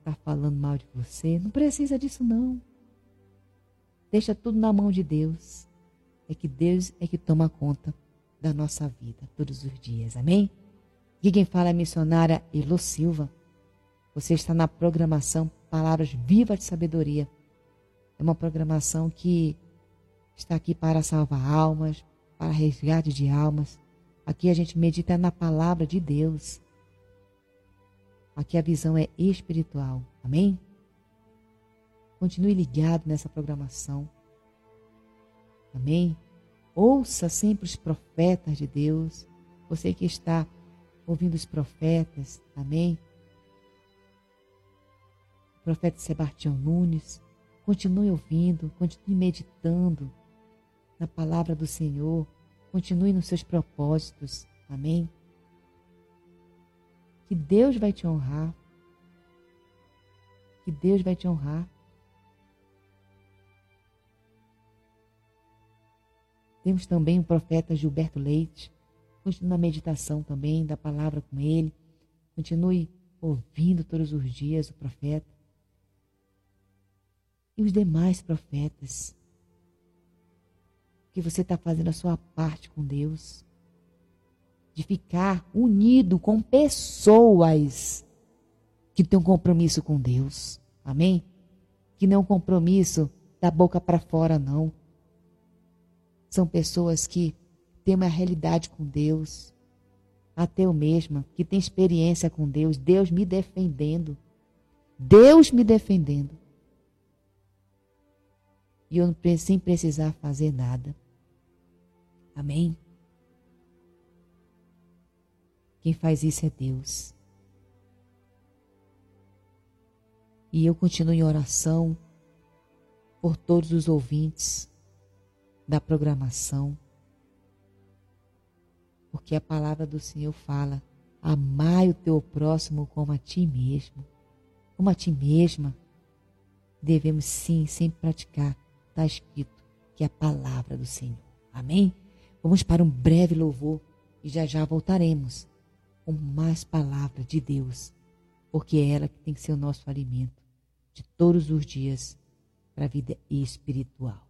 está falando mal de você. Não precisa disso, não. Deixa tudo na mão de Deus. É que Deus é que toma conta da nossa vida todos os dias. Amém? Aqui quem fala é a missionária Elo Silva. Você está na programação Palavras Vivas de Sabedoria. É uma programação que está aqui para salvar almas, para resgate de almas. Aqui a gente medita na palavra de Deus. Aqui a visão é espiritual. Amém? Continue ligado nessa programação. Amém? Ouça sempre os profetas de Deus. Você que está ouvindo os profetas. Amém? O profeta Sebastião Nunes. Continue ouvindo, continue meditando na palavra do Senhor. Continue nos seus propósitos. Amém? Que Deus vai te honrar. Que Deus vai te honrar. Temos também o profeta Gilberto Leite. Continue na meditação também da palavra com ele. Continue ouvindo todos os dias o profeta. E os demais profetas. Que você está fazendo a sua parte com Deus. De ficar unido com pessoas que têm um compromisso com Deus. Amém? Que não é um compromisso da boca para fora, não. São pessoas que têm uma realidade com Deus. Até eu mesma, que tem experiência com Deus. Deus me defendendo. Deus me defendendo. E eu sem precisar fazer nada. Amém? Quem faz isso é Deus. E eu continuo em oração por todos os ouvintes da programação. Porque a palavra do Senhor fala: amai o teu próximo como a ti mesmo. Como a ti mesma. Devemos sim, sempre praticar. Está escrito que é a palavra do Senhor. Amém? Vamos para um breve louvor e já voltaremos com mais palavra de Deus, porque é ela que tem que ser o nosso alimento de todos os dias para a vida espiritual.